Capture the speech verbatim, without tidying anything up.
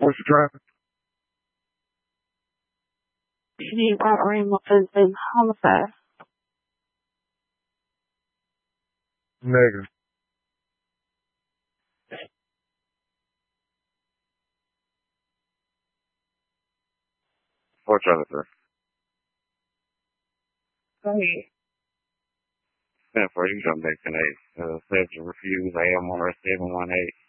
What's the traffic? She got removed in homicide. Negative. Four Charlie three. Go ahead. Ten four, you can jump back to eight. Uh, said to refuse A M R seven one eight.